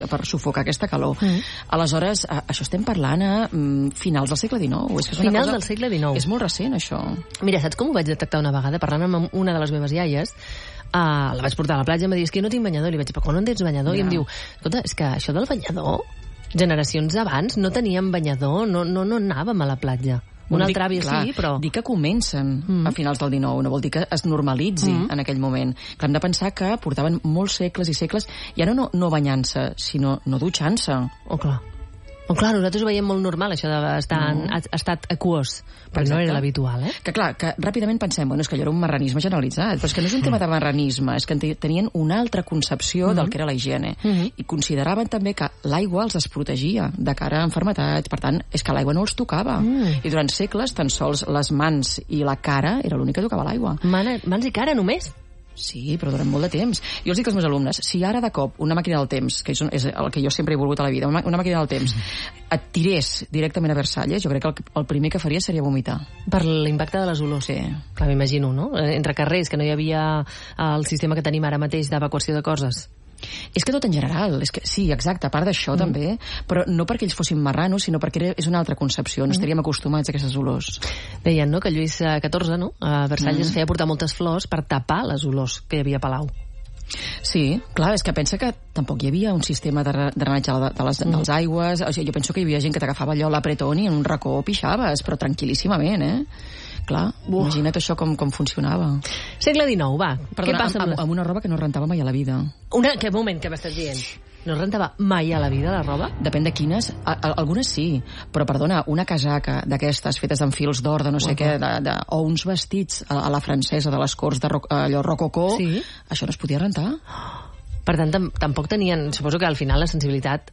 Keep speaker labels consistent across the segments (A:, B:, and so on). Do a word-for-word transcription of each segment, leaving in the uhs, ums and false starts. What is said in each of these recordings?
A: per sufocar aquesta calor. Mm. Aleshores, això estem parlant a finals del segle dinou. És que és
B: finals
A: cosa...
B: del segle dinou.
A: És molt recent, això.
B: Mira, saps com ho vaig detectar una vegada? Parlant amb una de les meves iaies, uh, la vaig portar a la platja i em va dir, és que no tinc banyador. I li vaig dir, però com no tens banyador? Ja. I em diu, escolta, és que això del banyador, generacions abans no teníem banyador, no, no, no anàvem a la platja. Una altra àvia sí, però...
A: Dic que comencen mm. a finals del dinou, no vol dir que es normalitzi mm. en aquell moment. Clar, hem de pensar que portaven molts segles i segles, ja no, no banyant-se, sinó no dutxant-se.
B: Oh, clar. Oh, clar, nosaltres ho veiem molt normal, això d'estar no. en estat aquós, però Exacte. No era l'habitual, eh?
A: Que clar, que ràpidament pensem, bueno, és que allò era un marranisme generalitzat, però és que no és un tema de marranisme, és que tenien una altra concepció mm-hmm. del que era la higiene, mm-hmm. i consideraven també que l'aigua els desprotegia de cara a enfermetats, per tant, és que l'aigua no els tocava. Mm. I durant segles, tan sols les mans i la cara era l'únic que tocava l'aigua.
B: Man, mans i cara, només?
A: Sí, però durant molt de temps. Jo els dic als meus alumnes, si ara de cop una màquina del temps, que és, és el que jo sempre he volgut a la vida, una, una màquina del temps, et tirés directament a Versalles, jo crec que el, el primer que faria seria vomitar.
B: Per l'impacte de les olors.
A: Sí.
B: Clar, m'imagino, no? Entre carrers, que no hi havia el sistema que tenim ara mateix d'evacuació de coses.
A: És que tot en general, és que sí, exacte, a part d'això mm. també, però no perquè ells fossin marranos, sinó perquè era, és una altra concepció, no mm. estaríem acostumats a aquestes olors.
B: Deien, no?, que Lluís catorze, no?, a Versalles mm. feia portar moltes flors per tapar les olors que hi havia a Palau.
A: Sí, clar, és que pensa que tampoc hi havia un sistema de drenatge de, de les, mm. dels aigües, o sigui, jo penso que hi havia gent que t'agafava allò a l'apretón i en un racó pixaves, però tranquil·líssimament, eh? Clar, Uf. imagina't això com, com funcionava.
B: Segle dinou, va.
A: Perdona, què passa amb, amb, amb una roba que no rentava mai a la vida.
B: Una, que moment, que m'estàs dient? No rentava mai a la vida, la roba?
A: Depèn de quines. A, a, algunes sí, però, perdona, una casaca d'aquestes fetes amb fils d'or, de no sé uh -huh. què, de, de, o uns vestits a, a la francesa de les corts de ro, allò rococó, sí? Això no es podia rentar.
B: Per tant, tam tampoc tenien... Suposo que al final la sensibilitat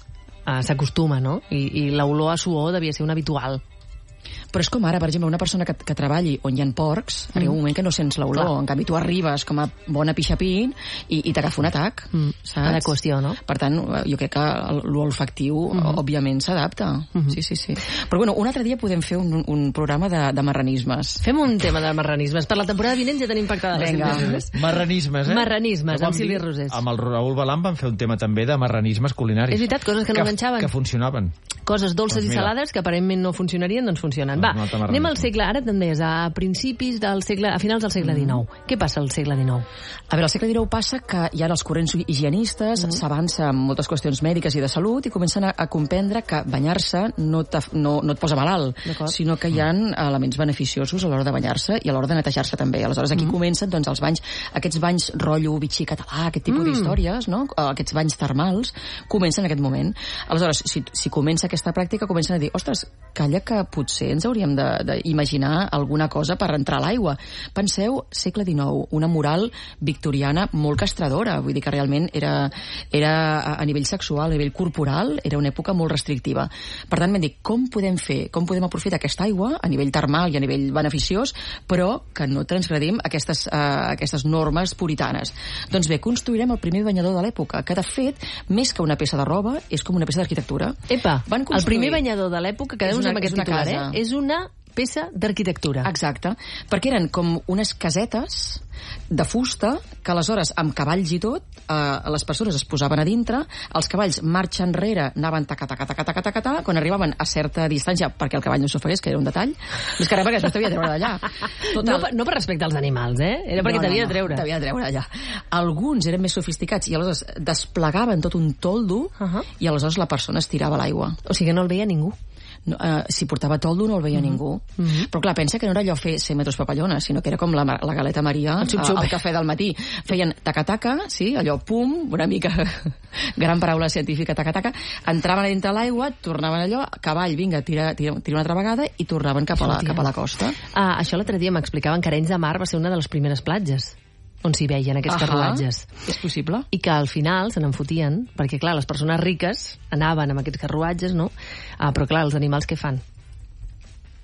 B: uh, s'acostuma, no? I, i l'olor a suor devia ser un habitual.
A: Però és com ara, per exemple, una persona que, que treballi on hi ha porcs, arriba mm. un moment que no sents l'olor. Clar. En canvi, tu arribes com a bona pixapín i, i t'agafa un atac, mm. saps?
B: De qüestió, no?
A: Per tant, jo crec que l'olfactiu, mm -hmm. òbviament, s'adapta. Mm -hmm. Sí, sí, sí. Però, bueno, un altre dia podem fer un, un programa de, de marranismes.
B: Fem un tema de marranismes. Per la temporada vinent ja tenim pactada la
C: Vinga. Marranismes, eh?
B: Marranismes, amb Sílvia Rosés.
C: Amb el Raül Balam van fer un tema també de marranismes culinaris.
B: És veritat, coses que no
C: que,
B: enganxaven.
C: Que funcionaven.
B: Coses dolces doncs i salades que aparentment no funcionarien, doncs funcionen. Va, anem al segle, ara també és a principis del segle, a finals del segle dinou. Mm. Què passa al segle dinou?
A: A veure, al segle dinou passa que hi ha els corrents higienistes, mm. s'avança en moltes qüestions mèdiques i de salut i comencen a, a comprendre que banyar-se no, no, no et posa malalt, sinó que hi ha elements beneficiosos a l'hora de banyar-se i a l'hora de netejar-se també. Aleshores, aquí mm. comencen doncs, els banys, aquests banys rotllo bitxí català, aquest tipus mm. d'històries, no? Aquests banys termals, comencen en aquest moment. Aleshores, si, si comença aquesta pràctica, comencen a dir, ostres, calla que potser ens hauríem d'imaginar alguna cosa per entrar a l'aigua. Penseu, segle dinou, una moral victoriana molt castradora, vull dir que realment era, era a nivell sexual, a nivell corporal, era una època molt restrictiva. Per tant, m'hem dit, com podem fer, com podem aprofitar aquesta aigua a nivell termal i a nivell beneficiós, però que no transgredim aquestes, uh, aquestes normes puritanes. Doncs bé, construirem el primer banyador de l'època, que de fet, més que una peça de roba, és com una peça d'arquitectura.
B: Epa, el primer banyador de l'època, quedeu-vos amb aquest titular, eh? És una peça d'arquitectura.
A: Exacte, perquè eren com unes casetes de fusta que aleshores, amb cavalls i tot, eh, les persones es posaven a dintre, els cavalls marxa enrere, anaven taca, taca, taca, taca, taca, taca, quan arribaven a certa distància, perquè el cavall no s'ofegués, que era un detall, és que ara perquè no t'havia de treure d'allà.
B: No, no per respecte als animals, eh? Era perquè no, t'havia no, de treure.
A: T'havia de treure d'allà. Alguns eren més sofisticats i aleshores desplegaven tot un toldo uh -huh. i aleshores la persona es tirava a l'aigua.
B: O sigui que no el veia ningú.
A: No, uh, si portava toldo no el veia uh -huh. ningú. Uh -huh. Però clar, pensa que no era allò fer cent metres papallones, sinó que era com la, la galeta Maria al cafè del matí. Feien taca-taca, sí, allò pum, una mica gran paraula científica, taca-taca, entraven a dintre l'aigua, tornaven allò, cavall, vinga, tira, tira, tira una altra vegada i tornaven cap a la, cap a la costa.
B: Ah, això l'altre dia m'explicaven que Arenys de Mar va ser una de les primeres platges on s'hi veien aquests carruatges.
A: És possible.
B: I que al final se n'enfotien, perquè, clar, les persones riques anaven amb aquests carruatges, no? Ah, però, clar, els animals què fan?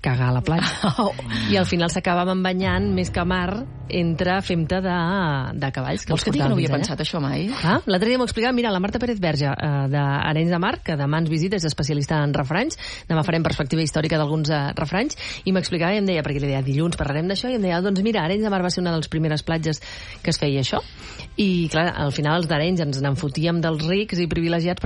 B: cagar a la platja. Oh. I al final s'acabaven banyant més que mar entre femta de, de cavalls. Que
A: Vols que digui que no havia pensat això mai?
B: Ah, l'altre dia m'ho explicava, mira, la Marta Pérez Verge, eh, d'Arenys de Mar, que demà ens visita, és especialista en refranys, demà farem perspectiva històrica d'alguns eh, refranys, i m'explicava i em deia, perquè li deia, dilluns parlarem d'això, i em deia, doncs mira, Arenys de Mar va ser una de les primeres platges que es feia això, i clar, al final els d'Arenys ens n'enfotíem dels rics i privilegiats